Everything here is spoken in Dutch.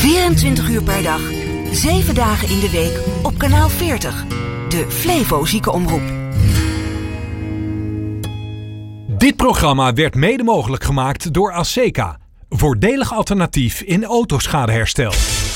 24 uur per dag, 7 dagen in de week op kanaal 40. De Flevo Ziekenomroep. Dit programma werd mede mogelijk gemaakt door Aseca. Voordelig alternatief in autoschadeherstel.